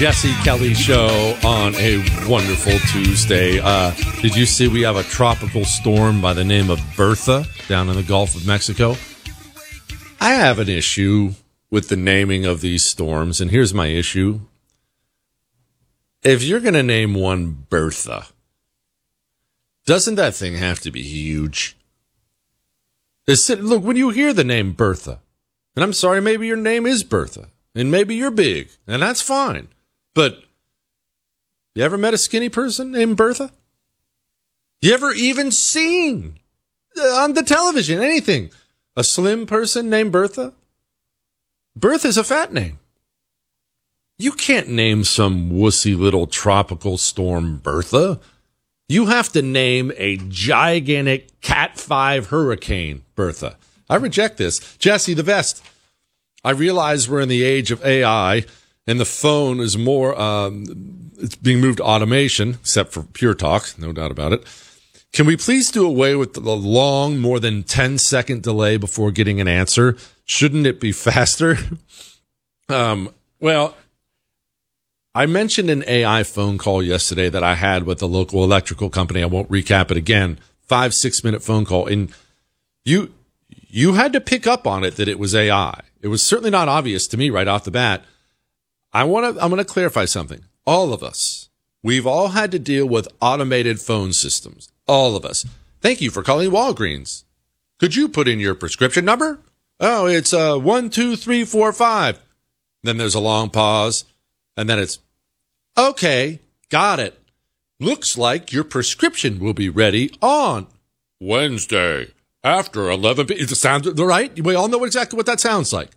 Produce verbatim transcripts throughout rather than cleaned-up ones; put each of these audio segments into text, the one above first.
Jesse Kelly Show on a wonderful Tuesday. Uh, did you see we have a tropical storm by the name of Bertha down in the Gulf of Mexico? I have an issue with the naming of these storms, and here's my issue. If you're going to name one Bertha, doesn't that thing have to be huge? It's, look, when you hear the name Bertha, and I'm sorry, maybe your name is Bertha, and maybe you're big, and that's fine. But you ever met a skinny person named Bertha? You ever even seen on the television anything a slim person named Bertha? Bertha's a fat name. You can't name some wussy little tropical storm Bertha. You have to name a gigantic Cat five hurricane Bertha. I reject this. Jesse, the best. I realize we're in the age of A I, and the phone is more, um, it's being moved to automation, except for Pure Talk, no doubt about it. Can we please do away with the long, more than ten second delay before getting an answer? Shouldn't it be faster? um, well, I mentioned an A I phone call yesterday that I had with a local electrical company. I won't recap it again. Five, six minute phone call. And you, you had to pick up on it that it was A I. It was certainly not obvious to me right off the bat. I want to, I'm going to clarify something. All of us, we've all had to deal with automated phone systems. All of us. Thank you for calling Walgreens. Could you put in your prescription number? Oh, it's uh, one, two, three, four, five. Then there's a long pause. And then it's, okay, got it. Looks like your prescription will be ready on Wednesday after eleven p.m. It sounds right. We all know exactly what that sounds like.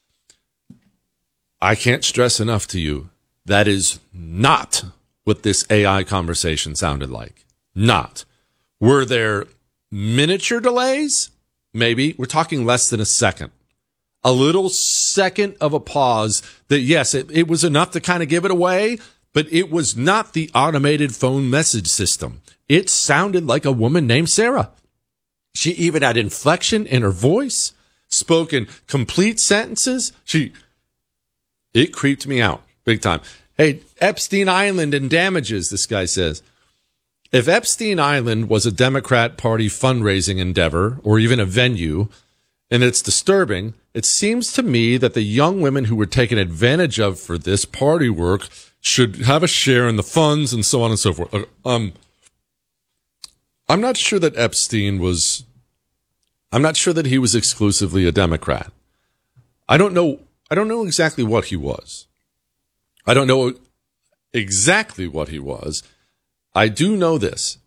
I can't stress enough to you, that is not what this A I conversation sounded like. Not. Were there miniature delays? Maybe. We're talking less than a second. A little second of a pause that, yes, it, it was enough to kind of give it away, but it was not the automated phone message system. It sounded like a woman named Sarah. She even had inflection in her voice, spoken complete sentences. She, it creeped me out big time. Hey, Epstein Island and damages, this guy says. If Epstein Island was a Democrat Party fundraising endeavor or even a venue, and it's disturbing, it seems to me that the young women who were taken advantage of for this party work should have a share in the funds and so on and so forth. Um, I'm not sure that Epstein was, I'm not sure that he was exclusively a Democrat. I don't know, I don't know exactly what he was. I don't know exactly what he was. I do know this.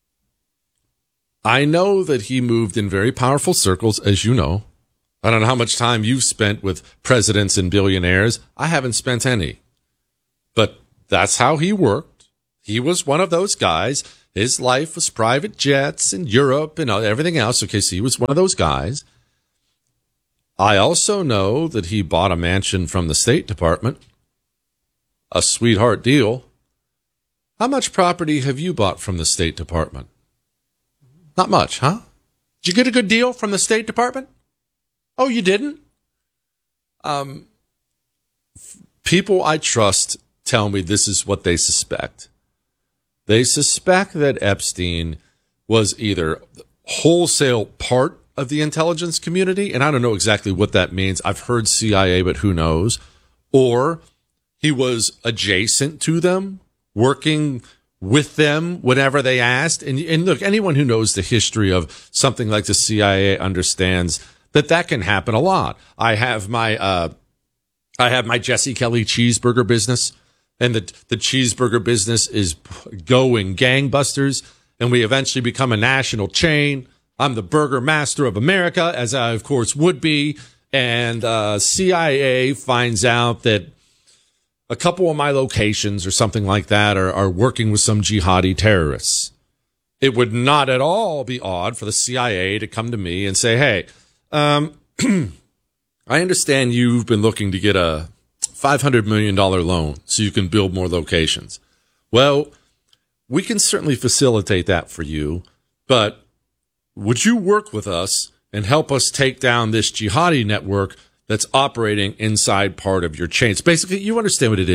I know that he moved in very powerful circles, as you know. I don't know how much time you've spent with presidents and billionaires. I haven't spent any. But that's how he worked. He was one of those guys. His life was private jets in Europe and everything else. Okay, so he was one of those guys. I also know that he bought a mansion from the State Department. A sweetheart deal. How much property have you bought from the State Department? Not much, huh? Did you get a good deal from the State Department? Oh, you didn't? Um, f- people I trust tell me this is what they suspect. They suspect that Epstein was either wholesale part of the intelligence community, and I don't know exactly what that means. I've heard C I A, but who knows? Or he was adjacent to them, working with them whenever they asked. And, and look, anyone who knows the history of something like the C I A understands that that can happen a lot. I have my, uh, I have my Jesse Kelly cheeseburger business, and the, the cheeseburger business is going gangbusters, and we eventually become a national chain. I'm the burger master of America, as I, of course, would be. And, uh, C I A finds out that a couple of my locations or something like that are, are working with some jihadi terrorists. It would not at all be odd for the C I A to come to me and say, hey, um, I understand you've been looking to get a five hundred million dollars loan so you can build more locations. Well, we can certainly facilitate that for you, but would you work with us and help us take down this jihadi network that's operating inside part of your chains? Basically, you understand what it is.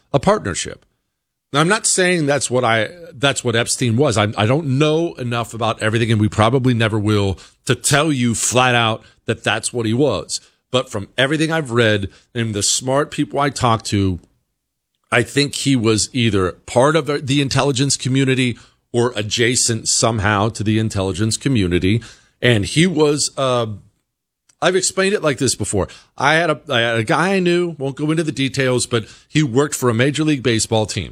a partnership. Now, I'm not saying that's what I that's what Epstein was. I, I don't know enough about everything, and we probably never will, to tell you flat out that that's what he was. But from everything I've read and the smart people I talked to, I think he was either part of the intelligence community or adjacent somehow to the intelligence community. And he was, uh, I've explained it like this before. I had a, I had a guy I knew, won't go into the details, but he worked for a Major League Baseball team.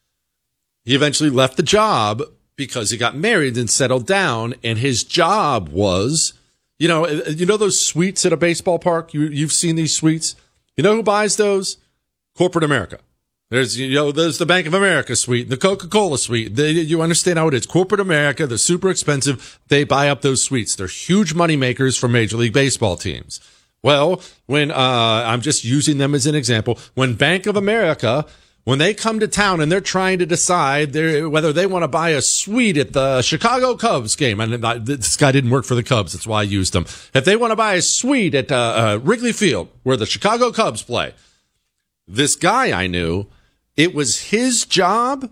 He eventually left the job because he got married and settled down. And his job was, you know, you know those suites at a baseball park? You, you've seen these suites. You know who buys those? Corporate America. There's, you know, there's the Bank of America suite, the Coca-Cola suite. They, you understand how it is. Corporate America, they're super expensive. They buy up those suites. They're huge money makers for Major League Baseball teams. Well, when, uh, I'm just using them as an example, when Bank of America, when they come to town and they're trying to decide whether they want to buy a suite at the Chicago Cubs game, and this guy didn't work for the Cubs, that's why I used him. If they want to buy a suite at uh, uh, Wrigley Field, where the Chicago Cubs play, this guy I knew, it was his job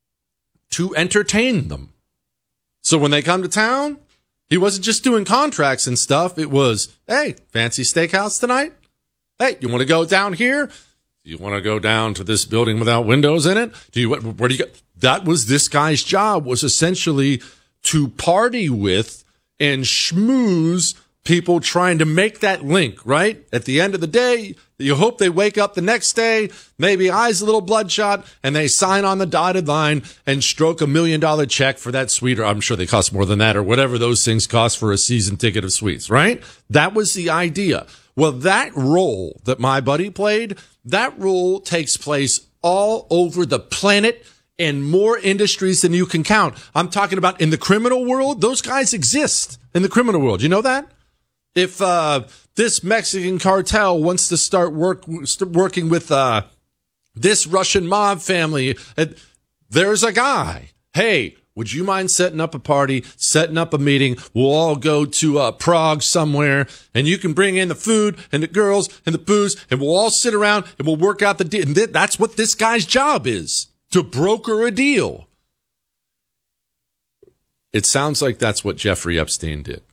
to entertain them. So when they come to town, he wasn't just doing contracts and stuff. It was, hey, fancy steakhouse tonight? Hey, you want to go down here? Do you want to go down to this building without windows in it? Do you, where do you go? That was this guy's job, was essentially to party with and schmooze people trying to make that link, right? At the end of the day, you hope they wake up the next day, maybe eyes a little bloodshot, and they sign on the dotted line and stroke a million dollar check for that suite, or I'm sure they cost more than that, or whatever those things cost for a season ticket of suites, right? That was the idea. Well, that role that my buddy played, that role takes place all over the planet in more industries than you can count. I'm talking about in the criminal world. Those guys exist in the criminal world. You know that? If uh, this Mexican cartel wants to start work start working with uh, this Russian mob family, uh, there's a guy. Hey, would you mind setting up a party, setting up a meeting? We'll all go to uh, Prague somewhere, and you can bring in the food and the girls and the booze, and we'll all sit around and we'll work out the deal. And th- that's what this guy's job is, to broker a deal. It sounds like that's what Jeffrey Epstein did.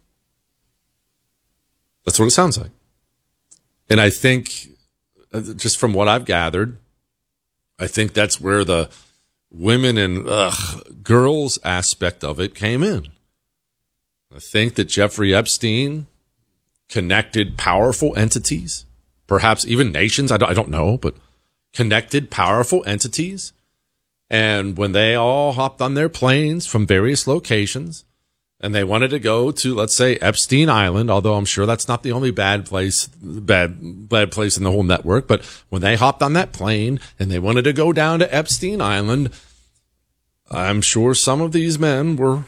That's what it sounds like. And I think, just from what I've gathered, I think that's where the women and ugh, girls aspect of it came in. I think that Jeffrey Epstein connected powerful entities, perhaps even nations, I don't, I don't know, but connected powerful entities. And when they all hopped on their planes from various locations, and they wanted to go to, let's say, Epstein Island, although I'm sure that's not the only bad place, bad, bad place in the whole network. But when they hopped on that plane and they wanted to go down to Epstein Island, I'm sure some of these men were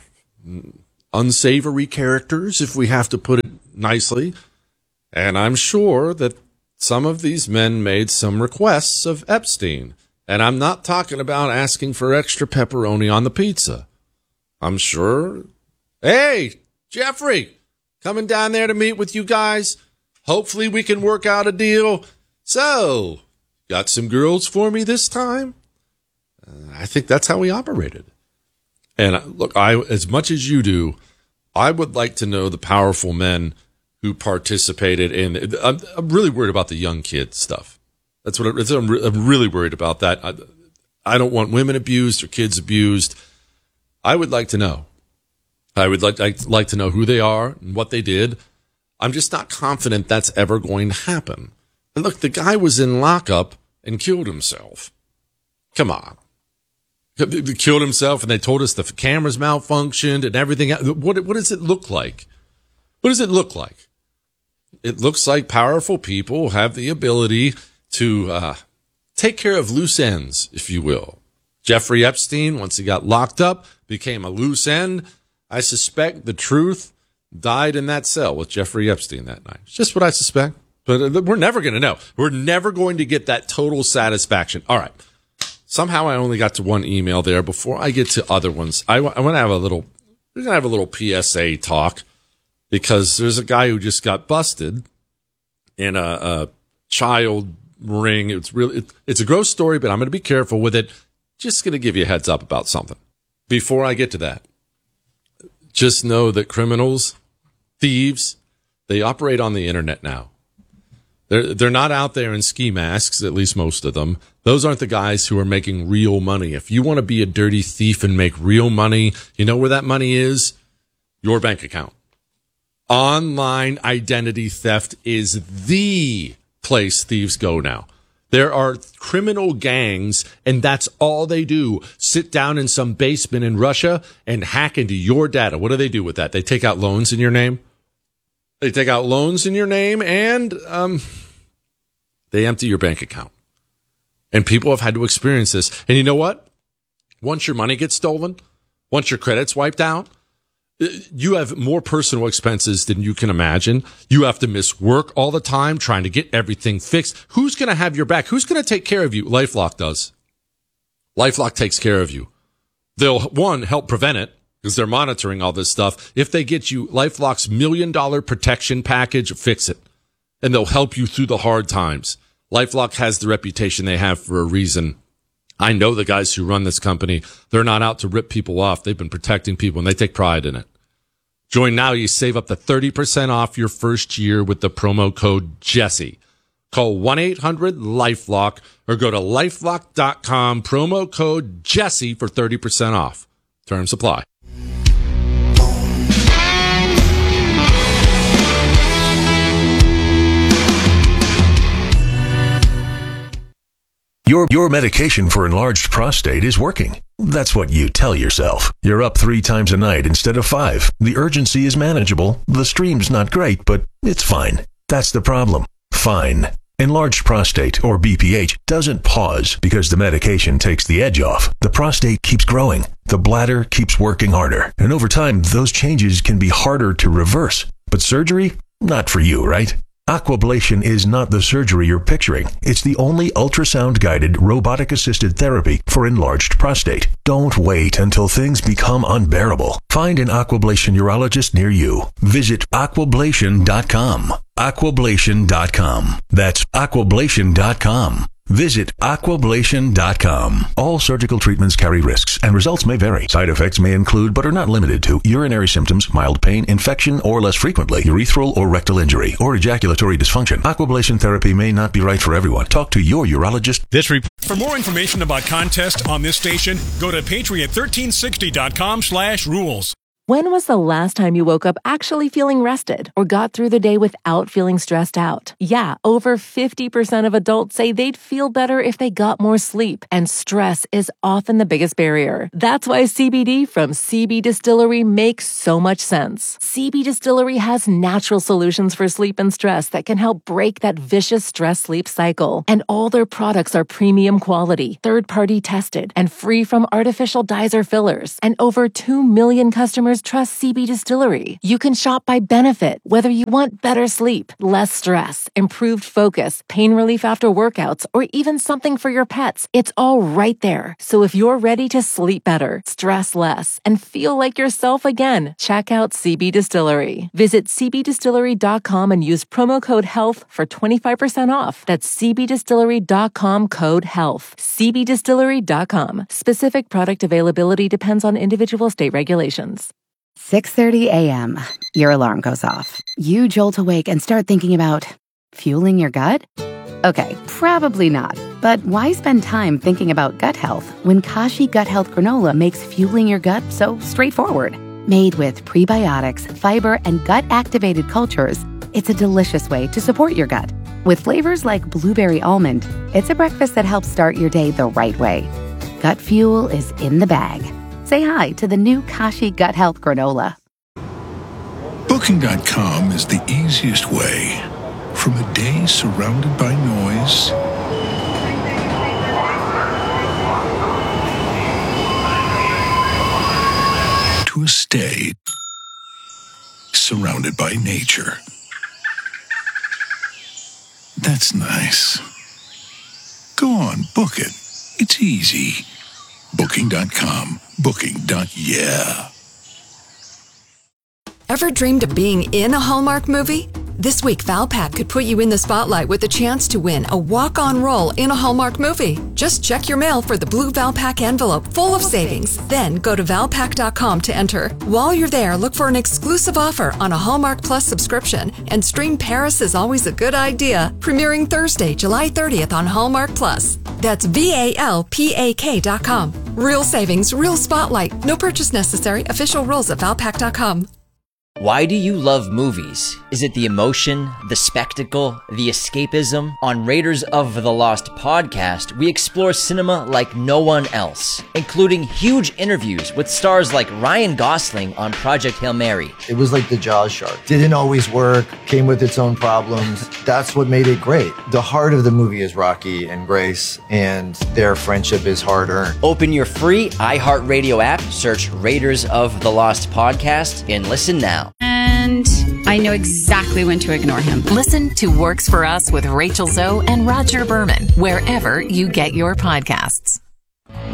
unsavory characters, if we have to put it nicely. And I'm sure that some of these men made some requests of Epstein. And I'm not talking about asking for extra pepperoni on the pizza. I'm sure, hey, Jeffrey, coming down there to meet with you guys. Hopefully we can work out a deal. So, got some girls for me this time? Uh, I think that's how he operated. And uh, look, I, as much as you do, I would like to know the powerful men who participated in. I'm, I'm really worried about the young kid stuff. That's what it, I'm, re- I'm really worried about that. I, I don't want women abused or kids abused. I would like to know. I would like, I'd like to know who they are and what they did. I'm just not confident that's ever going to happen. And look, the guy was in lockup and killed himself. Come on. He killed himself, and they told us the cameras malfunctioned and everything. What, what does it look like? What does it look like? It looks like powerful people have the ability to uh, take care of loose ends, if you will. Jeffrey Epstein, once he got locked up, became a loose end. I suspect the truth died in that cell with Jeffrey Epstein that night. It's just what I suspect. But we're never going to know. We're never going to get that total satisfaction. All right. Somehow I only got to one email there. Before I get to other ones, I, w- I want to have a little, we're going to have a little P S A talk, because there's a guy who just got busted in a, a child ring. It's really, it, it's a gross story, but I'm going to be careful with it. Just going to give you a heads up about something. Before I get to that, just know that criminals, thieves, they operate on the internet now. They're, they're not out there in ski masks, at least most of them. Those aren't the guys who are making real money. If you want to be a dirty thief and make real money, you know where that money is? Your bank account. Online identity theft is the place thieves go now. There are criminal gangs, and that's all they do. Sit down in some basement in Russia and hack into your data. What do they do with that? They take out loans in your name. They take out loans in your name, and um, they empty your bank account. And people have had to experience this. And you know what? Once your money gets stolen, once your credit's wiped out, you have more personal expenses than you can imagine. You have to miss work all the time trying to get everything fixed. Who's going to have your back? Who's going to take care of you? LifeLock does. LifeLock takes care of you. They'll, one, help prevent it because they're monitoring all this stuff. If they get you LifeLock's million dollar protection package, fix it. And they'll help you through the hard times. LifeLock has the reputation they have for a reason. I know the guys who run this company. They're not out to rip people off. They've been protecting people, and they take pride in it. Join now. You save up to thirty percent off your first year with the promo code Jesse. Call one eight hundred LifeLock or go to lifelock dot com, promo code Jesse for thirty percent off. Terms apply. Your your medication for enlarged prostate is working. That's what you tell yourself. You're up three times a night instead of five. The urgency is manageable. The stream's not great, but it's fine. That's the problem. Fine. Enlarged prostate, or B P H, doesn't pause because the medication takes the edge off. The prostate keeps growing. The bladder keeps working harder. And over time, those changes can be harder to reverse. But surgery? Not for you, right? Aquablation is not the surgery you're picturing. It's the only ultrasound-guided, robotic-assisted therapy for enlarged prostate. Don't wait until things become unbearable. Find an Aquablation urologist near you. Visit aquablation dot com. aquablation dot com. That's aquablation dot com. Visit aquablation dot com. All surgical treatments carry risks, and results may vary. Side effects may include, but are not limited to, urinary symptoms, mild pain, infection, or less frequently, urethral or rectal injury, or ejaculatory dysfunction. Aquablation therapy may not be right for everyone. Talk to your urologist. This re- For more information about contests on this station, go to patriot thirteen sixty dot com slash rules. When was the last time you woke up actually feeling rested or got through the day without feeling stressed out? Yeah, over fifty percent of adults say they'd feel better if they got more sleep, and stress is often the biggest barrier. That's why C B D from C B Distillery makes so much sense. C B Distillery has natural solutions for sleep and stress that can help break that vicious stress-sleep cycle. And all their products are premium quality, third-party tested, and free from artificial dyes or fillers. And over two million customers trust C B Distillery. You can shop by benefit, whether you want better sleep, less stress, improved focus, pain relief after workouts, or even something for your pets. It's all right there. So if you're ready to sleep better, stress less, and feel like yourself again, check out C B Distillery. Visit c b distillery dot com and use promo code HEALTH for twenty-five percent off. That's c b distillery dot com, code HEALTH. c b distillery dot com. Specific product availability depends on individual state regulations. six thirty a.m. Your alarm goes off. You jolt awake and start thinking about fueling your gut? Okay, probably not. But why spend time thinking about gut health when Kashi Gut Health Granola makes fueling your gut so straightforward? Made with prebiotics, fiber, and gut-activated cultures, it's a delicious way to support your gut. With flavors like blueberry almond, it's a breakfast that helps start your day the right way. Gut fuel is in the bag. Say hi to the new Kashi Gut Health Granola. Booking dot com is the easiest way. From a day surrounded by noise to a stay surrounded by nature. That's nice. Go on, book it. It's easy. Booking dot com. Booking. Yeah. Ever dreamed of being in a Hallmark movie? This week, Valpak could put you in the spotlight with a chance to win a walk-on role in a Hallmark movie. Just check your mail for the blue Valpak envelope full of savings. Then go to valpak dot com to enter. While you're there, look for an exclusive offer on a Hallmark Plus subscription and stream Paris is Always a Good Idea, premiering Thursday, July thirtieth on Hallmark Plus. That's V A L P A K dot com. Real savings, real spotlight. No purchase necessary. Official rules at valpak dot com. Why do you love movies? Is it the emotion, the spectacle, the escapism? On Raiders of the Lost podcast, we explore cinema like no one else, including huge interviews with stars like Ryan Gosling on Project Hail Mary. It was like the Jaws shark. Didn't always work, came with its own problems. That's what made it great. The heart of the movie is Rocky and Grace, and their friendship is hard-earned. Open your free iHeartRadio app, search Raiders of the Lost podcast, and listen now. And I know exactly when to ignore him. Listen to Works for Us with Rachel Zoe and Roger Berman, wherever you get your podcasts.